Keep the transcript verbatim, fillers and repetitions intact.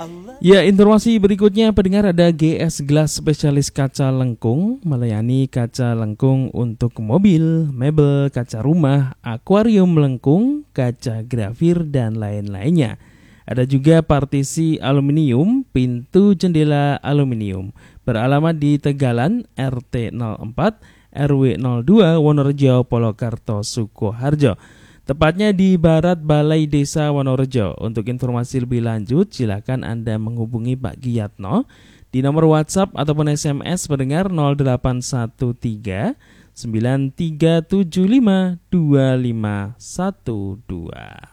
Ya, informasi berikutnya pendengar, ada G S Glass spesialis kaca lengkung, melayani kaca lengkung untuk mobil, mebel, kaca rumah, akuarium lengkung, kaca grafir dan lain-lainnya. Ada juga partisi aluminium, pintu jendela aluminium. Beralamat di Tegalan, R T nol empat, R W nol dua, Wonorejo, Polokarto, Sukoharjo. Tepatnya di Barat Balai Desa Wonorejo. Untuk informasi lebih lanjut, silakan Anda menghubungi Pak Giyatno di nomor WhatsApp ataupun S M S pendengar nol delapan satu tiga sembilan tiga tujuh lima dua lima satu dua.